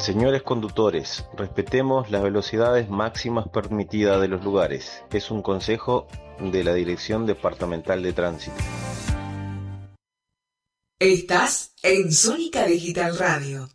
Señores conductores, respetemos las velocidades máximas permitidas de los lugares. Es un consejo de la Dirección Departamental de Tránsito. Estás en Sónica Digital Radio.